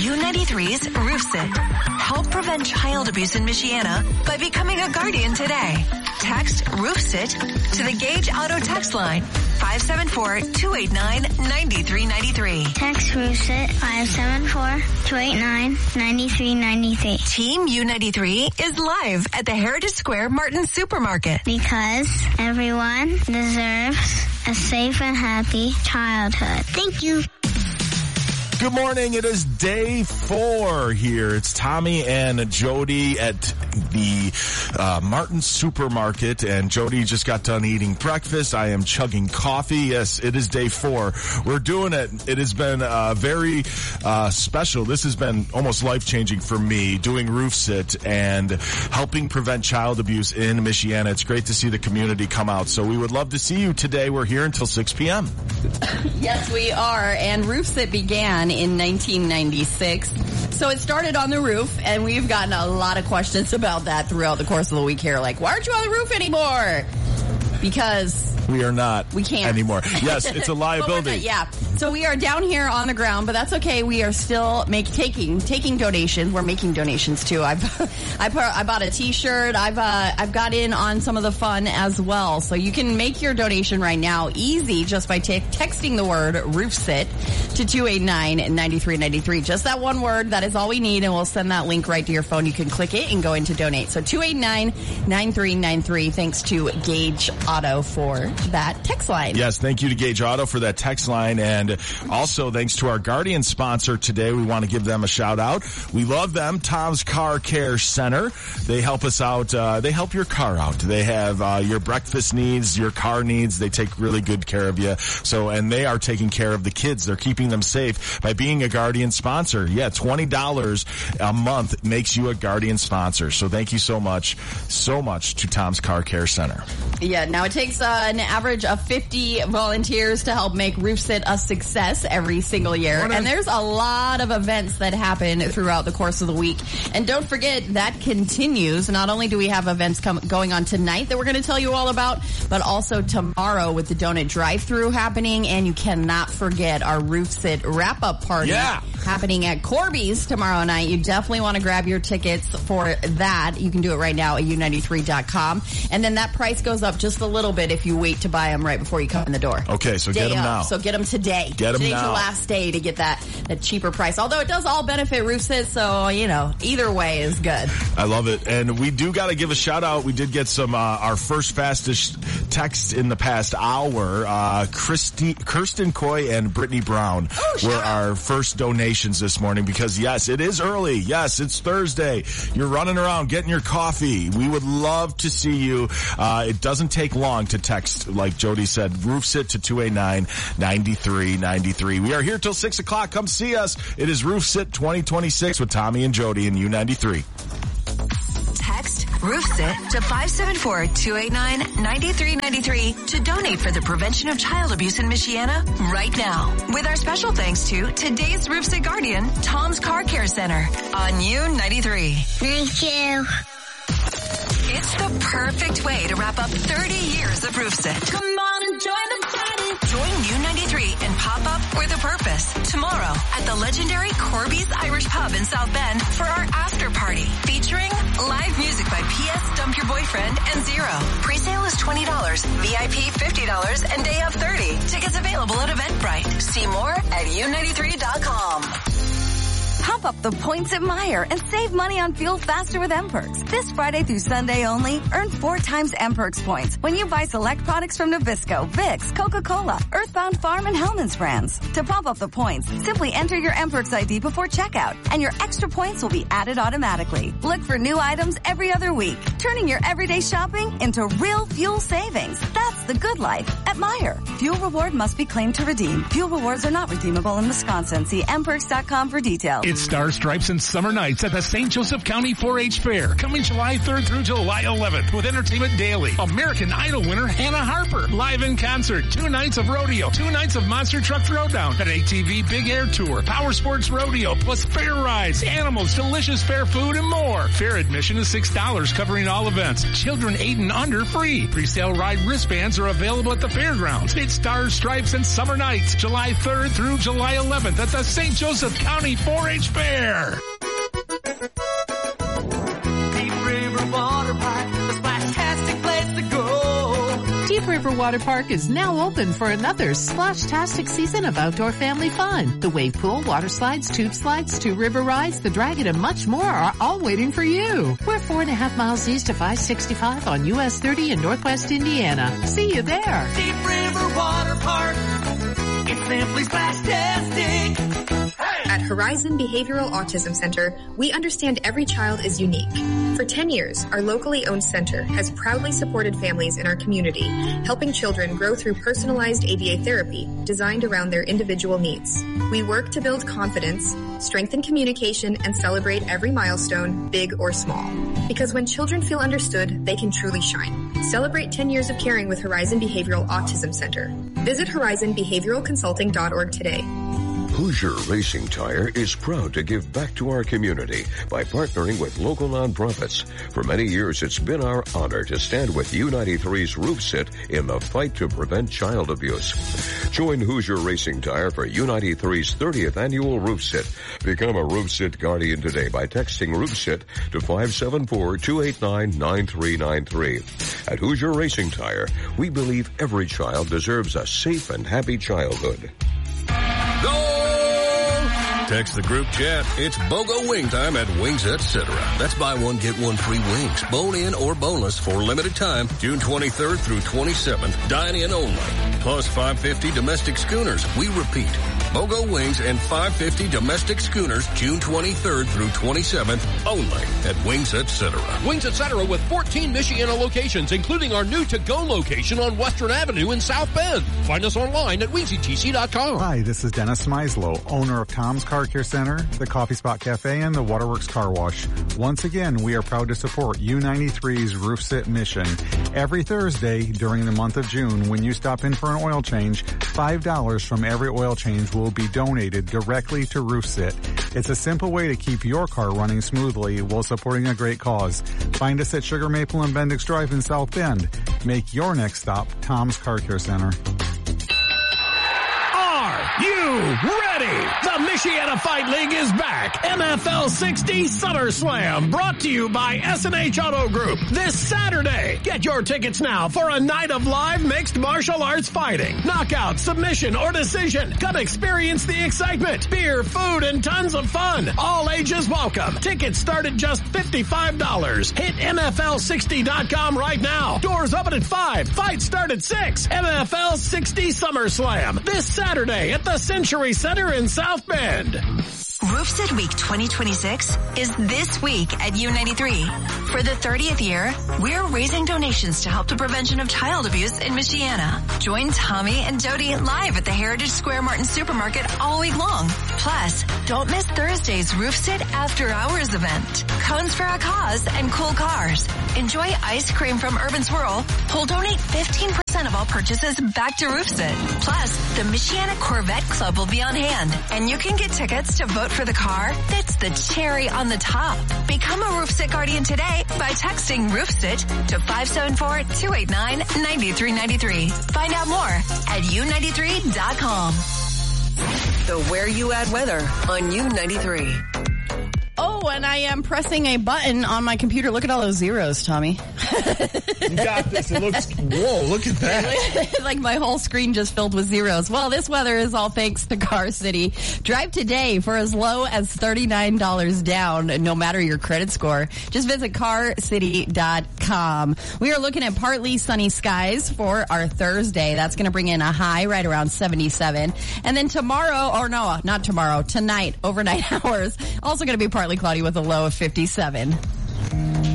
U93's Roof Sit. Help prevent child abuse in Michiana by becoming a guardian today. Text Roof Sit to the Gage Auto text line 574-289-9393. Text Roof Sit 574-289-9393. Team U93 is live at the Heritage Square Martin Supermarket. Because everyone deserves a safe and happy childhood. Thank you. Good morning. It is day 4 here. It's Tommy and Jody at the Martin Supermarket, and Jody just got done eating breakfast. I am chugging coffee. Yes, it is day 4. We're doing it. It has been very special. This has been almost life-changing for me, doing Roof Sit and helping prevent child abuse in Michiana. It's great to see the community come out. So we would love to see you today. We're here until 6 p.m. Yes, we are. And Roof Sit began in 1996. So it started on the roof, and we've gotten a lot of questions about that throughout the course of the week here. Like, why aren't you on the roof anymore? Because we are not. We can't anymore. Yes, it's a liability. Yeah. So we are down here on the ground, but that's okay. We are still taking donations. We're making donations too. I bought a T-shirt. I've got in on some of the fun as well. So you can make your donation right now easy just by texting the word Roof Sit to 289-9393. Just that one word. That is all we need, and we'll send that link right to your phone. You can click it and go into donate. So 289-9393. Thanks to Gage Auto for that text line. Yes, thank you to Gage Auto for that text line, and also thanks to our Guardian sponsor today. We want to give them a shout out. We love them, Tom's Car Care Center. They help us out. They help your car out. They have your breakfast needs, your car needs. They take really good care of you. So, and they are taking care of the kids. They're keeping them safe by being a Guardian sponsor. Yeah, $20 a month makes you a Guardian sponsor. So thank you so much to Tom's Car Care Center. Yeah, now it takes an average of 50 volunteers to help make Roof Sit a success every single year. And there's a lot of events that happen throughout the course of the week. And don't forget, that continues. Not only do we have events going on tonight that we're going to tell you all about, but also tomorrow with the donut drive-thru happening. And you cannot forget our Roof Sit wrap-up party happening at Corby's tomorrow night. You definitely want to grab your tickets for that. You can do it right now at u93.com. And then that price goes up just a little bit if you wait to buy them right before you come in the door. Okay, so get them now. So get them today. Get them Today's now. the last day to get that cheaper price. Although it does all benefit Roof Sit, so, either way is good. I love it. And we do got to give a shout out. We did get some, our first fastest text in the past hour. Kirsten Coy and Brittany Brown were our first donations this morning because, yes, it is early. Yes, it's Thursday. You're running around getting your coffee. We would love to see you. It doesn't take long to text, like Jody said, Roof Sit to 289-9393. We are here till 6 o'clock. Come see us. It is Roof Sit 2026 with Tommy and Jody in U93. Text Roof Sit to 574-289-9393 to donate for the prevention of child abuse in Michiana right now. With our special thanks to today's Roof Sit Guardian, Tom's Car Care Center on U93. Thank you. It's the perfect way to wrap up 30 years of Roof Sit. Come on and join the party. Join U93 and pop up with a purpose tomorrow at the legendary Corby's Irish Pub in South Bend for our after party featuring live music by P.S. Dump Your Boyfriend and Zero. Presale is $20, VIP $50, and day of $30. Tickets available at Eventbrite. See more at U93.com. Pump up the points at Meijer and save money on fuel faster with M-Perks. This Friday through Sunday only, earn 4 times M-Perks points when you buy select products from Nabisco, Vicks, Coca-Cola, Earthbound Farm, and Hellmann's brands. To pump up the points, simply enter your M-Perks ID before checkout, and your extra points will be added automatically. Look for new items every other week, turning your everyday shopping into real fuel savings. That's the good life at Meijer. Fuel reward must be claimed to redeem. Fuel rewards are not redeemable in Wisconsin. See mperks.com for details. It's Star Stripes and Summer Nights at the St. Joseph County 4-H Fair, coming July 3rd through July 11th with Entertainment Daily. American Idol winner Hannah Harper, live in concert, 2 nights of rodeo, 2 nights of Monster Truck Throwdown, an ATV Big Air Tour, Power Sports Rodeo, plus fair rides, animals, delicious fair food, and more. Fair admission is $6, covering all events. Children 8 and under free. Presale ride wristbands are available at the fairgrounds. It's Stars, Stripes, and Summer Nights, July 3rd through July 11th at the St. Joseph County 4-H Fair. Fair. Deep River Water Park, the splash-tastic place to go. Deep River Water Park is now open for another splash-tastic season of outdoor family fun. The wave pool, water slides, tube slides, 2 river rides, the dragon, and much more are all waiting for you. We're 4.5 miles east of I-65 on US 30 in Northwest Indiana. See you there. Deep River Water Park, it's simply splash-tastic. At Horizon Behavioral Autism Center, we understand every child is unique. For 10 years, our locally owned center has proudly supported families in our community, helping children grow through personalized ABA therapy designed around their individual needs. We work to build confidence, strengthen communication, and celebrate every milestone, big or small. Because when children feel understood, they can truly shine. Celebrate 10 years of caring with Horizon Behavioral Autism Center. Visit horizonbehavioralconsulting.org today. Hoosier Racing Tire is proud to give back to our community by partnering with local nonprofits. For many years, it's been our honor to stand with U93's Roof Sit in the fight to prevent child abuse. Join Hoosier Racing Tire for U93's 30th annual Roof Sit. Become a Roof Sit Guardian today by texting Roof Sit to 574-289-9393. At Hoosier Racing Tire, we believe every child deserves a safe and happy childhood. Text the group chat. It's BOGO wing time at Wings Etc. That's buy one, get one free wings. Bone in or boneless for limited time. June 23rd through 27th. Dine in only. Plus 550 domestic schooners. We repeat. BOGO wings and 550 domestic schooners June 23rd through 27th only at Wings Etc. Wings Etc. with 14 Michiana locations, including our new to-go location on Western Avenue in South Bend. Find us online at wingsetc.com. Hi, this is Dennis Smyslow, owner of Tom's Car Care Center, the Coffee Spot Cafe, and the Waterworks Car Wash. Once again, we are proud to support U93's Roof Sit mission. Every Thursday during the month of June, when you stop in for an oil change, $5 from every oil change will be donated directly to Roof Sit. It's a simple way to keep your car running smoothly while supporting a great cause. Find us at Sugar Maple and Bendix Drive in South Bend. Make your next stop Tom's Car Care Center. You ready? The Michiana Fight League is back. MFL 60 SummerSlam, brought to you by S&H Auto Group this Saturday. Get your tickets now for a night of live mixed martial arts fighting. Knockout, submission, or decision. Come experience the excitement. Beer, food, and tons of fun. All ages welcome. Tickets start at just $55. Hit MFL60.com right now. Doors open at 5. Fights start at 6. MFL 60 SummerSlam this Saturday at the Century Center in South Bend. Roofsit Week 2026 is this week at U93. For the 30th year, we're raising donations to help the prevention of child abuse in Michiana. Join Tommy and Jody live at the Heritage Square Martin Supermarket all week long. Plus, don't miss Thursday's Roofsit After Hours event. Cones for a Cause and cool cars. Enjoy ice cream from Urban Swirl. We'll donate 15% of all purchases back to Roofsit. Plus, the Michiana Corvette Club will be on hand, and you can get tickets to vote for the car that's the cherry on the top. Become a Roofsit Guardian today by texting Roofsit to 574-289-9393. Find out more at U93.com. The Where You At weather on U93. Oh, and I am pressing a button on my computer. Look at all those zeros, Tommy. You got this. It looks, whoa, look at that. Like my whole screen just filled with zeros. Well, this weather is all thanks to Car City. Drive today for as low as $39 down, no matter your credit score. Just visit carcity.com. We are looking at partly sunny skies for our Thursday. That's going to bring in a high right around 77. And then tomorrow, or no, not tomorrow, tonight, overnight hours, also going to be partly cloudy with a low of 57.